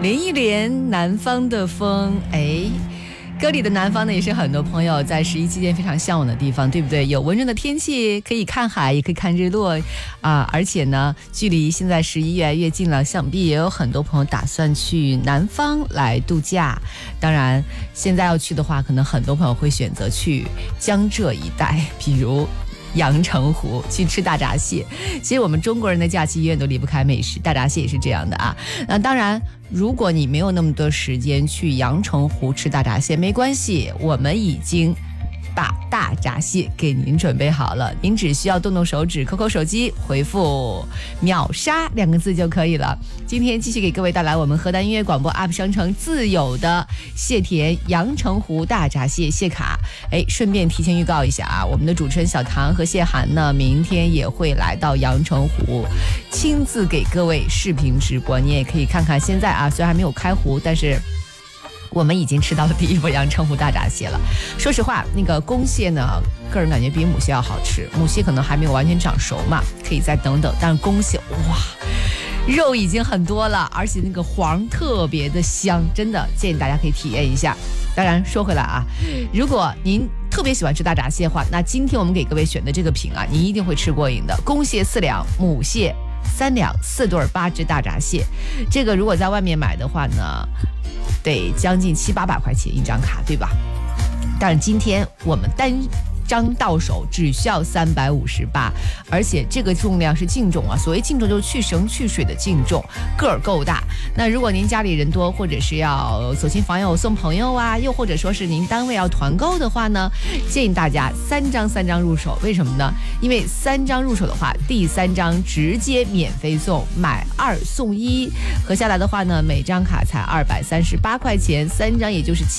连一连南方的风，歌里的南方呢，也是很多朋友在十一期间非常向往的地方，对不对？有温润的天气，可以看海，也可以看日落啊！而且呢，距离现在11越来越近了，想必也有很多朋友打算去南方来度假。当然，现在要去的话，可能很多朋友会选择去江浙一带，比如阳澄湖去吃大闸蟹。其实我们中国人的假期永远都离不开美食，大闸蟹也是这样的啊。那当然，如果你没有那么多时间去阳澄湖吃大闸蟹，没关系，我们已经把大闸蟹给您准备好了，您只需要动动手指，扣扣手机，回复秒杀2个字就可以了。今天继续给各位带来我们河南音乐广播 App 商城自有的蟹田阳澄湖大闸蟹蟹卡。顺便提前预告一下啊，我们的主持人小唐和谢涵呢，明天也会来到阳澄湖，亲自给各位视频直播。你也可以看看现在啊，虽然还没有开湖，但是我们已经吃到了第一波阳澄湖大闸蟹了。说实话，那个公蟹呢，个人感觉比母蟹要好吃，母蟹可能还没有完全长熟嘛，可以再等等。但是公蟹，哇，肉已经很多了，而且那个黄特别的香，真的建议大家可以体验一下。当然说回来啊，如果您特别喜欢吃大闸蟹的话，那今天我们给各位选的这个品啊，您一定会吃过瘾的。公蟹4两，母蟹3两，4对8只大闸蟹。这个如果在外面买的话呢，得将近700-800块钱一张卡，对吧？但是今天我们单张到手只需要358，而且这个重量是净重啊。所谓净重就是去绳去水的净重，个儿够大。那如果您家里人多，或者是要走亲访友送朋友啊，又或者说是您单位要团购的话呢，建议大家3张入手。为什么呢？因为3张入手的话，第3张直接免费送，买2送1，合下来的话呢，每张卡才238块钱，3张也就是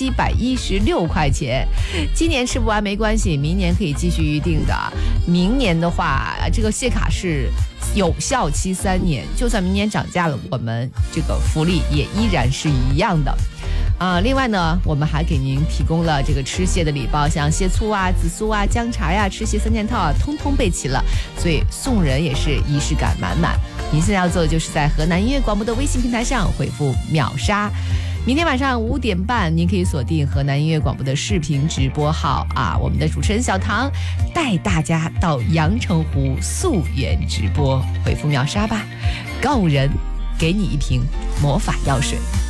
716块钱。今年吃不完没关系，明年可以继续预定的。明年的话，这个蟹卡是有效期3年，就算明年涨价了，我们这个福利也依然是一样的。另外呢，我们还给您提供了这个吃蟹的礼包，像蟹醋啊、紫苏啊、姜茶呀、吃蟹3件套啊，通通备齐了，所以送人也是仪式感满满。您现在要做的就是在河南音乐广播的微信平台上回复秒杀。明天晚上5点半，您可以锁定河南音乐广播的视频直播号啊，我们的主持人小唐带大家到阳澄湖溯源直播，回复秒杀吧，告人给你一瓶魔法药水。